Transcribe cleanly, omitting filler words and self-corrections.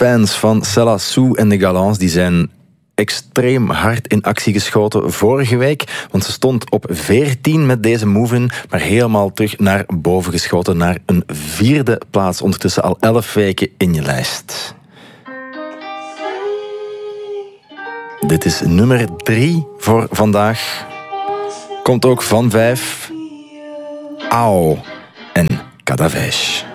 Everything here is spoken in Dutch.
fans van Cella Sue en de Galants die zijn extreem hard in actie geschoten vorige week, want ze stond op 14 met deze move-in, maar helemaal terug naar boven geschoten, naar een 4e plaats, ondertussen al 11 weken in je lijst. Dit is nummer 3 voor vandaag. Komt ook van 5. Au en Kadavesh.